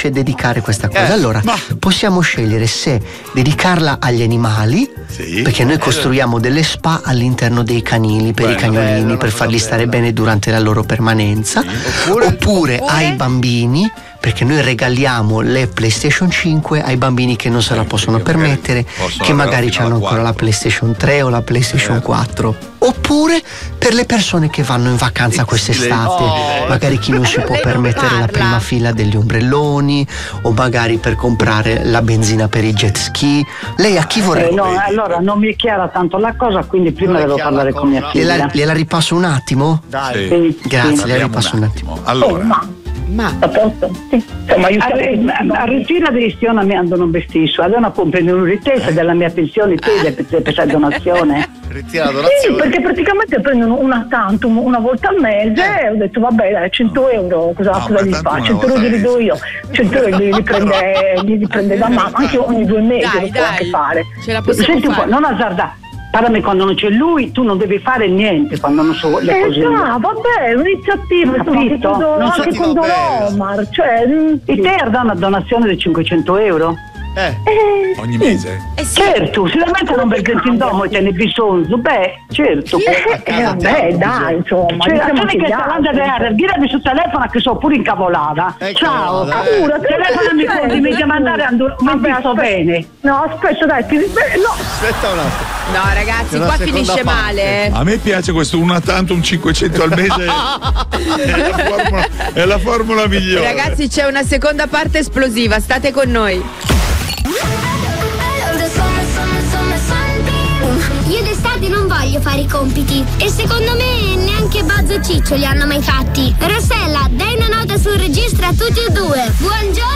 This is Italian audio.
preferisce dedicare questa cosa. Allora, possiamo scegliere se dedicarla agli animali, perché noi costruiamo delle spa all'interno dei canili per i cagnolini, per farli stare bene durante la loro permanenza, oppure ai bambini, perché noi regaliamo le PlayStation 5 ai bambini che non se la possono permettere, che magari hanno ancora la PlayStation 3 o la PlayStation 4, oppure per le persone che vanno in vacanza quest'estate, magari chi non si può permettere la prima fila degli ombrelloni, o magari per comprare la benzina per i jet ski. Lei a chi vorrebbe? No, allora non mi è chiara tanto la cosa, quindi prima devo parlare con mia figlia. Gliela ripasso un attimo? Dai. Sì. Grazie, gliela ripasso un attimo. Allora. A posto? Sì. A Regina di Istiona mi hanno vestito, adesso comprendo un ritesa della mia pensione per questa donazione. Ritira la donazione. Sì, perché praticamente prendono una tantum una volta al mese e ho detto vabbè dai, 100 euro, cosa gli fa? 100 euro li do io, 100 euro li prende da mamma, anche ogni 2 mesi lo può anche fare. Ce la possiamo Senti un po', non azzardare. Parlami quando non c'è lui, tu non devi fare niente quando non so le cose. No, vabbè, un'iniziativa, anche con Don Omar, cioè e te dà una donazione di 500 euro? Ogni mese? Certo, sicuramente non perché in domo e te ne bisogno, certo. Vabbè, dai, insomma. Cioè, la che sta andando girami sul telefono che sono pure incavolata. Ciao. Telefonami quando mi devi mandare non mi sto bene. No, aspetta, dai, aspetta un attimo. No, ragazzi, qua finisce male. A me piace questo una tantum 500 al mese. È la formula migliore. Ragazzi, c'è una seconda parte esplosiva, state con noi. Io d'estate non voglio fare i compiti e secondo me neanche Buzz e Ciccio li hanno mai fatti. Rossella, dai una nota sul registro a tutti e due. Buongiorno